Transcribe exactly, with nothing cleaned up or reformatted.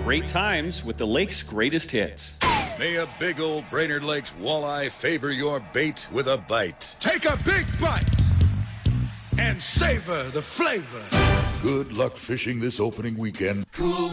great times with the lake's greatest hits. May a big old Brainerd Lakes walleye favor your bait with a bite. Take a big bite and savor the flavor. Good luck fishing this opening weekend. Cool